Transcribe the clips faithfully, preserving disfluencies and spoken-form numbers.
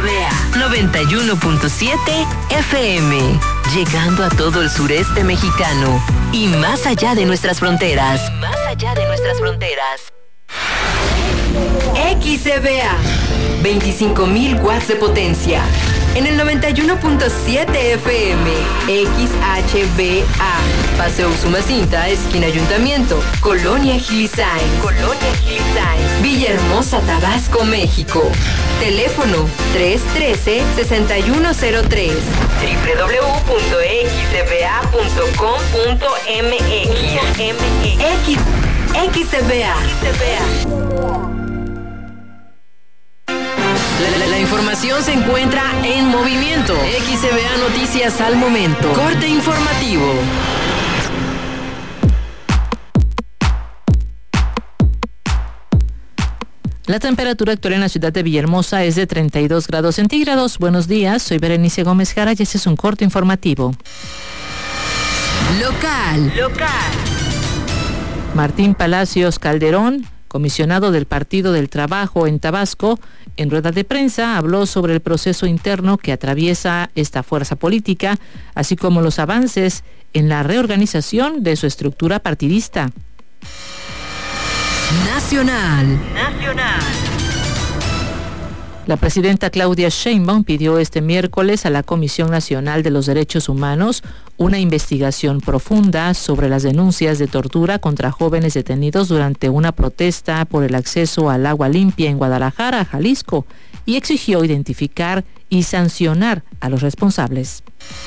B A noventa y uno punto siete F M, llegando a todo el sureste mexicano y más allá de nuestras fronteras. Y más allá de nuestras fronteras. X C B A, veinticinco mil watts de potencia. En el noventa y uno punto siete F M, X H B A, Paseo Usumacinta, esquina Ayuntamiento, Colonia Gilisain, Colonia Gilisain, Villahermosa, Tabasco, México. Teléfono tres uno tres, seis uno cero tres, doble u doble u doble u punto x c b a punto com punto m x. X, X C B A. La, la, la información se encuentra en movimiento. X C B A Noticias al momento. Corte informativo. La temperatura actual en la ciudad de Villahermosa es de treinta y dos grados centígrados. Buenos días, soy Berenice Gómez Jara y este es un corte informativo. Local. Local. Martín Palacios Calderón, comisionado del Partido del Trabajo en Tabasco, en rueda de prensa habló sobre el proceso interno que atraviesa esta fuerza política, así como los avances en la reorganización de su estructura partidista. Nacional. Nacional. La presidenta Claudia Sheinbaum pidió este miércoles a la Comisión Nacional de los Derechos Humanos una investigación profunda sobre las denuncias de tortura contra jóvenes detenidos durante una protesta por el acceso al agua limpia en Guadalajara, Jalisco, y exigió identificar y sancionar a los responsables.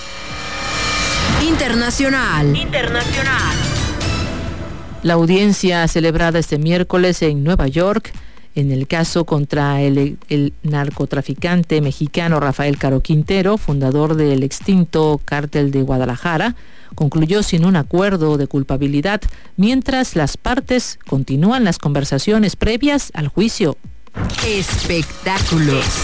Internacional. Internacional. La audiencia celebrada este miércoles en Nueva York en el caso contra el, el narcotraficante mexicano Rafael Caro Quintero, fundador del extinto Cártel de Guadalajara, concluyó sin un acuerdo de culpabilidad, mientras las partes continúan las conversaciones previas al juicio. Espectáculos.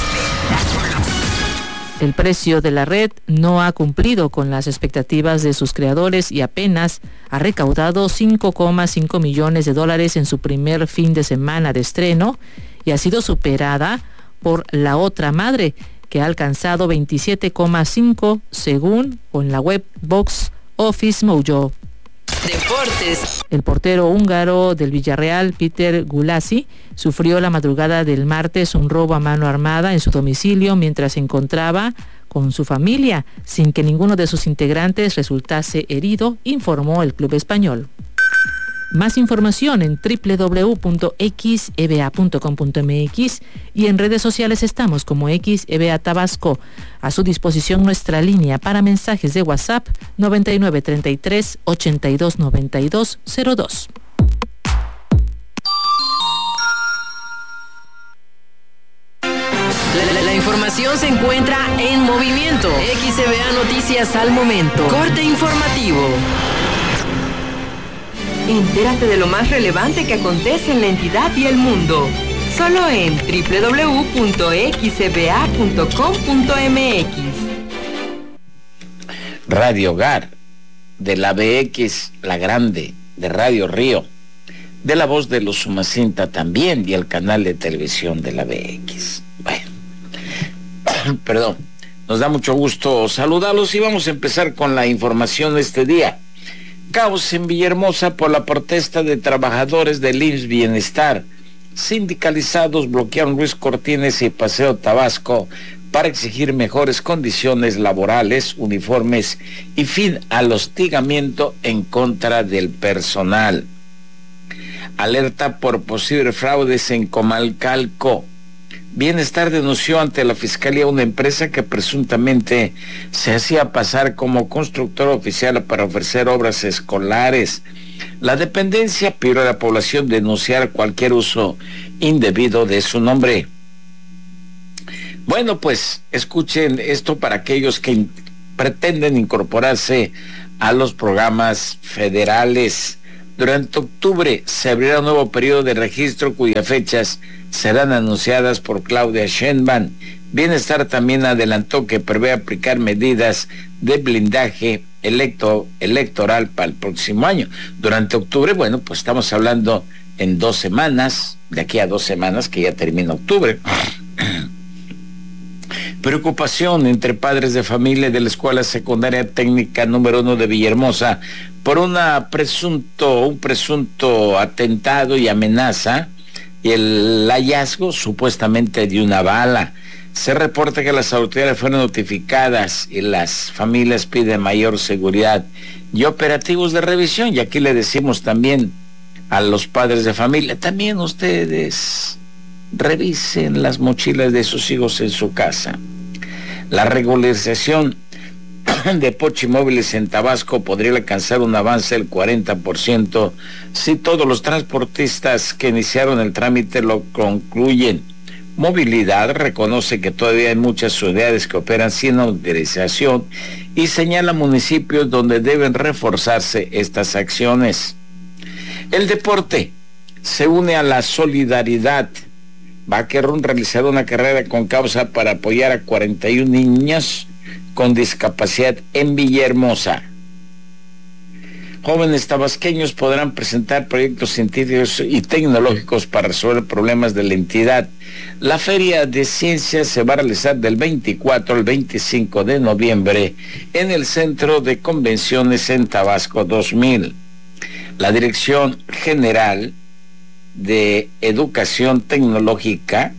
El precio de la red no ha cumplido con las expectativas de sus creadores y apenas ha recaudado cinco coma cinco millones de dólares en su primer fin de semana de estreno y ha sido superada por La Otra Madre, que ha alcanzado veintisiete coma cinco según con la web Box Office Mojo. Deportes. El portero húngaro del Villarreal, Peter Gulasi, sufrió la madrugada del martes un robo a mano armada en su domicilio mientras se encontraba con su familia, sin que ninguno de sus integrantes resultase herido, informó el club español. Más información en doble u doble u doble u punto x e b a punto com punto m x y en redes sociales estamos como X E B A Tabasco. A su disposición nuestra línea para mensajes de WhatsApp noventa y nueve treinta y tres ochenta y dos noventa y dos cero dos. La, la, la información se encuentra en movimiento. X E B A Noticias al momento. Corte informativo. Entérate de lo más relevante que acontece en la entidad y el mundo. Solo en doble u doble u doble u punto x e b a punto com punto m x. Radio Hogar, de la B X, la grande, de Radio Río, de La Voz de los Usumacinta también y el canal de televisión de la B X. Bueno, perdón, nos da mucho gusto saludarlos y vamos a empezar con la información de este día. Caos en Villahermosa por la protesta de trabajadores del I M S S Bienestar. Sindicalizados bloquearon Luis Cortines y Paseo Tabasco para exigir mejores condiciones laborales, uniformes y fin al hostigamiento en contra del personal. Alerta por posibles fraudes en Comalcalco. Bienestar denunció ante la Fiscalía una empresa que presuntamente se hacía pasar como constructor oficial para ofrecer obras escolares. La dependencia pidió a la población denunciar cualquier uso indebido de su nombre. Bueno, pues escuchen esto para aquellos que in- pretenden incorporarse a los programas federales. Durante octubre se abrirá un nuevo periodo de registro cuyas fechas serán anunciadas por Claudia Sheinbaum. Bienestar también adelantó que prevé aplicar medidas de blindaje electo, electoral para el próximo año. Durante octubre, bueno, pues estamos hablando en dos semanas, de aquí a dos semanas que ya termina octubre. Preocupación entre padres de familia de la Escuela Secundaria Técnica número uno de Villahermosa por una presunto, un presunto atentado y amenaza y el hallazgo supuestamente de una bala. Se reporta que las autoridades fueron notificadas y las familias piden mayor seguridad y operativos de revisión. Y aquí le decimos también a los padres de familia, también ustedes revisen las mochilas de sus hijos en su casa. La regularización de pochimóviles en Tabasco podría alcanzar un avance del cuarenta por ciento si todos los transportistas que iniciaron el trámite lo concluyen. Movilidad reconoce que todavía hay muchas unidades que operan sin autorización y señala municipios donde deben reforzarse estas acciones. El deporte se une a la solidaridad. Vaquerón realizará una carrera con causa para apoyar a cuarenta y una niños con discapacidad en Villahermosa. Jóvenes tabasqueños podrán presentar proyectos científicos y tecnológicos para resolver problemas de la entidad. La Feria de Ciencias se va a realizar del veinticuatro al veinticinco de noviembre en el Centro de Convenciones en Tabasco dos mil. La Dirección General de Educación Tecnológica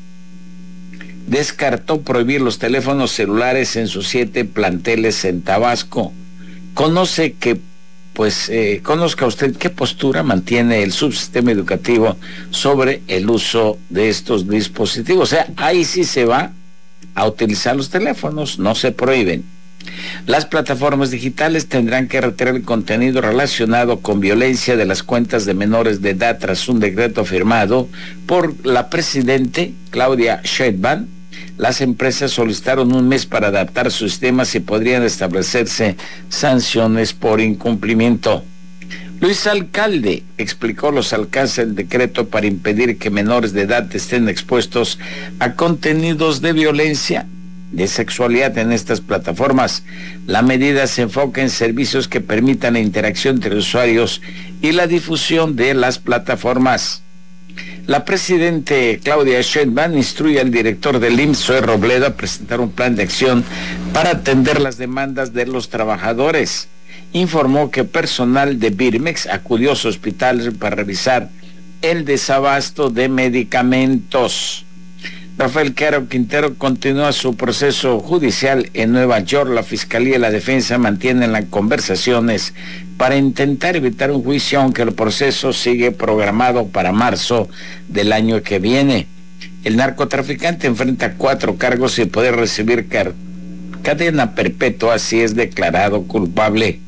descartó prohibir los teléfonos celulares en sus siete planteles en Tabasco. Conoce que, pues, eh, conozca usted qué postura mantiene el subsistema educativo sobre el uso de estos dispositivos. O sea, ahí sí se va a utilizar los teléfonos, no se prohíben. Las plataformas digitales tendrán que retirar el contenido relacionado con violencia de las cuentas de menores de edad tras un decreto firmado por la presidente Claudia Sheinbaum. Las empresas solicitaron un mes para adaptar sus sistemas y podrían establecerse sanciones por incumplimiento. Luis Alcalde explicó los alcances del decreto para impedir que menores de edad estén expuestos a contenidos de violencia de sexualidad en estas plataformas. La medida se enfoca en servicios que permitan la interacción entre usuarios y la difusión de las plataformas. La presidente Claudia Sheinbaum instruye al director del I M S S, Zoe Robledo, a presentar un plan de acción para atender las demandas de los trabajadores. Informó que personal de Birmex acudió a su hospital para revisar el desabasto de medicamentos. Rafael Caro Quintero continúa su proceso judicial en Nueva York. La Fiscalía y la Defensa mantienen las conversaciones para intentar evitar un juicio, aunque el proceso sigue programado para marzo del año que viene. El narcotraficante enfrenta cuatro cargos y puede recibir car- cadena perpetua si es declarado culpable.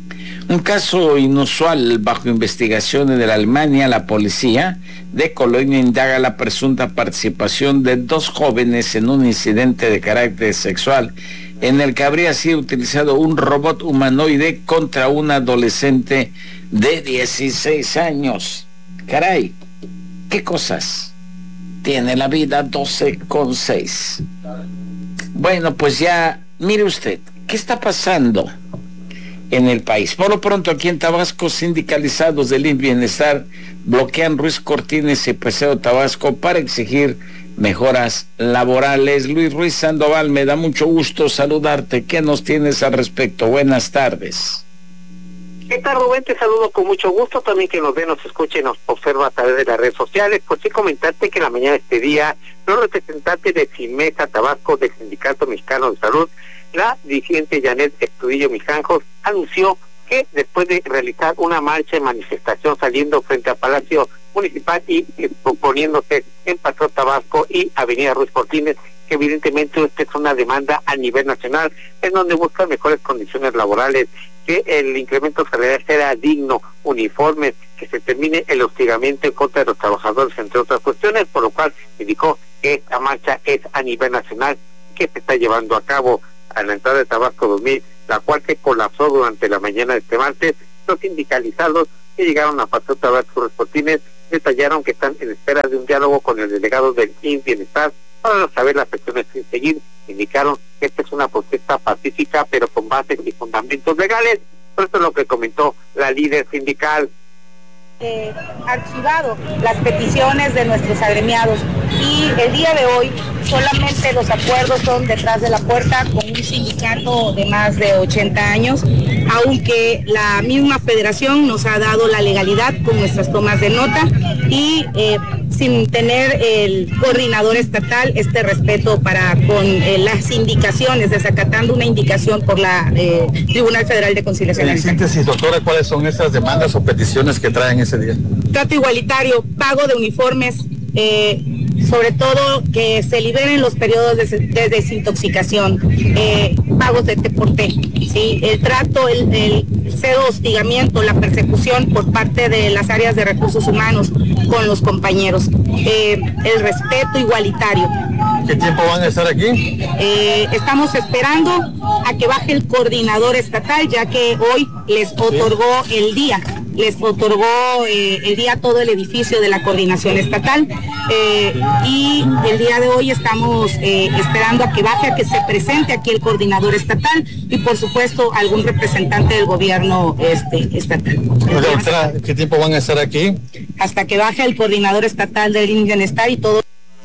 Un caso inusual bajo investigación en Alemania. La policía de Colonia indaga la presunta participación de dos jóvenes en un incidente de carácter sexual en el que habría sido utilizado un robot humanoide contra un adolescente de dieciséis años. Caray, qué cosas tiene la vida. Doce con seis. Bueno, pues ya, mire usted, ¿qué está pasando en el país? Por lo pronto, aquí en Tabasco, sindicalizados del I M S S Bienestar bloquean Ruiz Cortines y Paseo Tabasco para exigir mejoras laborales. Luis Ruiz Sandoval, me da mucho gusto saludarte. ¿Qué nos tienes al respecto? Buenas tardes. ¿Qué tal, Rubén? Te saludo con mucho gusto. También que nos ve, nos escuche y nos observa a través de las redes sociales. Pues sí, comentarte que la mañana de este día, los representantes de CIMESA Tabasco, del Sindicato Mexicano de Salud, la dirigente Janet Estudillo Mijanjos, anunció que después de realizar una marcha de manifestación saliendo frente al Palacio Municipal y eh, poniéndose en Paseo Tabasco y Avenida Ruiz Cortines, que evidentemente esta es una demanda a nivel nacional, en donde buscan mejores condiciones laborales, que el incremento salarial sea digno, uniforme, que se termine el hostigamiento en contra de los trabajadores, entre otras cuestiones, por lo cual indicó que esta marcha es a nivel nacional, que se está llevando a cabo a la entrada de Tabasco dos mil, la cual se colapsó durante la mañana de este martes. Los sindicalizados que llegaron a Paseo Tabasco Ruiz Cortines detallaron que están en espera de un diálogo con el delegado del I M S S Bienestar para saber las acciones sin seguir. Indicaron que esta es una protesta pacífica, pero con bases y fundamentos legales. Por eso es lo que comentó la líder sindical. eh, archivado las peticiones de nuestros agremiados y el día de hoy solamente los acuerdos son detrás de la puerta con un sindicato de más de ochenta años, aunque la misma federación nos ha dado la legalidad con nuestras tomas de nota y eh, sin tener el coordinador estatal este respeto para con eh, las indicaciones, desacatando una indicación por la eh, Tribunal Federal de Conciliación. En síntesis, doctora, ¿cuáles son esas demandas o peticiones que traen ese día? Trato igualitario, pago de uniformes, eh, sobre todo que se liberen los periodos de, de desintoxicación, eh, pagos de T por T, ¿sí? El trato, el, el cero hostigamiento, la persecución por parte de las áreas de recursos humanos con los compañeros, eh, el respeto igualitario. ¿Qué tiempo van a estar aquí? Eh, estamos esperando a que baje el coordinador estatal, ya que hoy les otorgó el día. les otorgó eh, el día todo el edificio de la coordinación estatal eh, y el día de hoy estamos eh, esperando a que baje, a que se presente aquí el coordinador estatal y por supuesto algún representante del gobierno este, estatal. Doctora, ¿qué tiempo van a estar aquí? Hasta que baje el coordinador estatal del Bienestar y todo.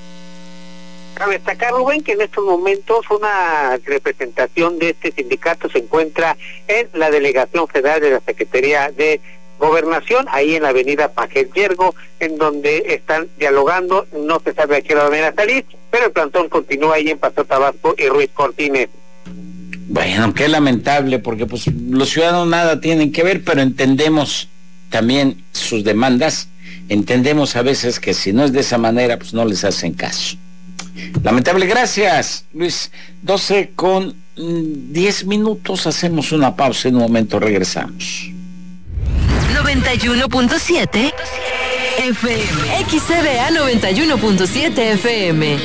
Cabe destacar, Rubén, que en estos momentos una representación de este sindicato se encuentra en la delegación federal de la Secretaría de Gobernación, ahí en la avenida Pajés Yergo, en donde están dialogando, no se sabe a qué hora van a salir, pero el plantón continúa ahí en Paso Tabasco y Ruiz Cortines. Bueno, qué lamentable, porque pues los ciudadanos nada tienen que ver, pero entendemos también sus demandas, entendemos a veces que si no es de esa manera, pues no les hacen caso. Lamentable, gracias, Luis. doce con diez minutos, hacemos una pausa, en un momento regresamos. noventa y uno punto siete F M. X C B A noventa y uno punto siete F M.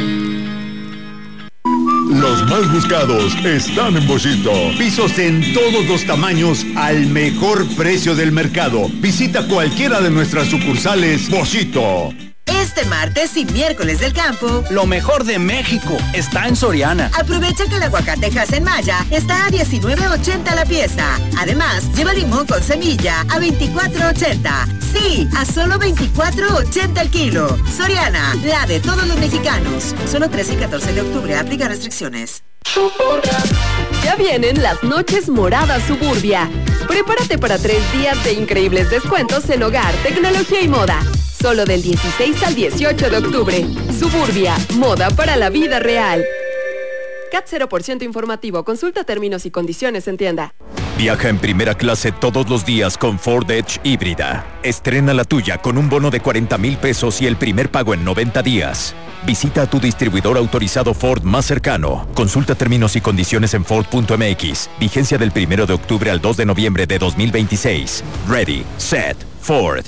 Los más buscados están en Boschito. Pisos en todos los tamaños al mejor precio del mercado. Visita cualquiera de nuestras sucursales Boschito. Este martes y miércoles del campo, lo mejor de México está en Soriana. Aprovecha que el aguacate en Maya está a diecinueve ochenta la pieza. Además, lleva limón con semilla a veinticuatro ochenta. Sí, a solo veinticuatro ochenta el kilo. Soriana, la de todos los mexicanos. Solo trece y catorce de octubre, aplica restricciones. Ya vienen las noches moradas Suburbia. Prepárate para tres días de increíbles descuentos en hogar, tecnología y moda. Solo del dieciséis al dieciocho de octubre. Suburbia, moda para la vida real. C A T cero por ciento informativo. Consulta términos y condiciones en tienda. Viaja en primera clase todos los días con Ford Edge híbrida. Estrena la tuya con un bono de cuarenta mil pesos y el primer pago en noventa días. Visita a tu distribuidor autorizado Ford más cercano. Consulta términos y condiciones en Ford punto M X. Vigencia del primero de octubre al dos de noviembre de dos mil veintiséis. Ready, set, Ford.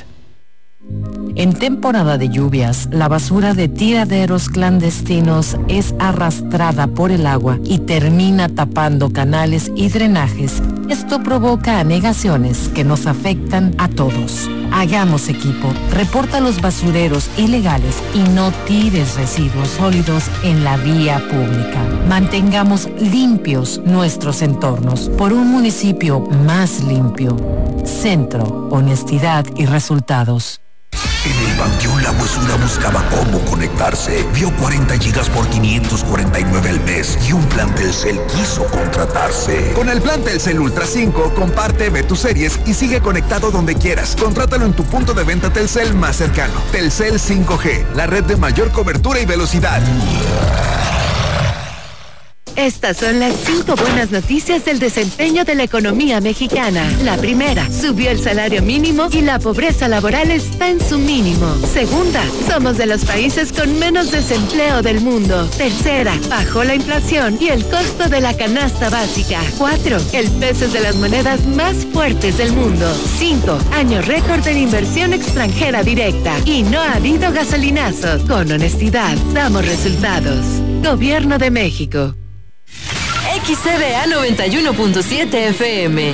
En temporada de lluvias, la basura de tiraderos clandestinos es arrastrada por el agua y termina tapando canales y drenajes. Esto provoca anegaciones que nos afectan a todos. Hagamos equipo, reporta los basureros ilegales y no tires residuos sólidos en la vía pública. Mantengamos limpios nuestros entornos por un municipio más limpio. Centro, honestidad y resultados. En el Panteón La Huesuda buscaba cómo conectarse. Vio cuarenta gigas por quinientos cuarenta y nueve al mes y un plan Telcel quiso contratarse. Con el plan Telcel Ultra cinco, comparte, ve tus series y sigue conectado donde quieras. Contrátalo en tu punto de venta Telcel más cercano. Telcel cinco G, la red de mayor cobertura y velocidad. Estas son las cinco buenas noticias del desempeño de la economía mexicana. La primera, subió el salario mínimo y la pobreza laboral está en su mínimo. Segunda, somos de los países con menos desempleo del mundo. Tercera, bajó la inflación y el costo de la canasta básica. Cuatro, el peso es de las monedas más fuertes del mundo. Cinco, año récord en inversión extranjera directa. Y no ha habido gasolinazos. Con honestidad, damos resultados. Gobierno de México. X C B A noventa y uno punto siete F M.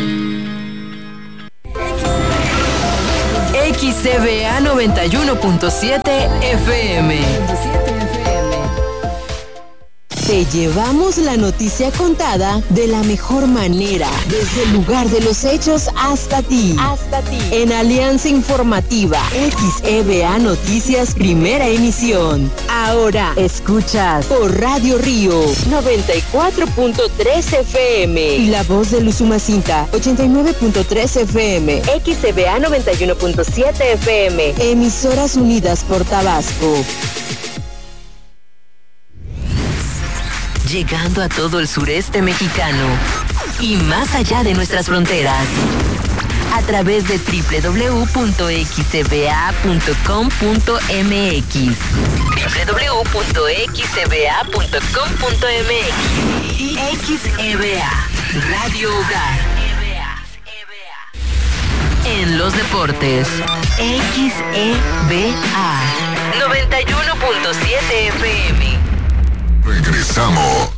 X C B A noventa y uno punto siete F M. Te llevamos la noticia contada de la mejor manera, desde el lugar de los hechos hasta ti. Hasta ti. En Alianza Informativa, X E B A Noticias, primera emisión. Ahora escuchas por Radio Río noventa y cuatro punto tres F M y La Voz de Usumacinta ochenta y nueve punto tres F M, X E B A noventa y uno punto siete F M, Emisoras Unidas por Tabasco. Llegando a todo el sureste mexicano y más allá de nuestras fronteras, a través de doble u doble u doble u punto x e b a punto com punto m x, doble u doble u doble u punto x e b a punto com punto m x y X E B A, Radio Hogar. En los deportes, X E B A noventa y uno punto siete F M. Regresamos.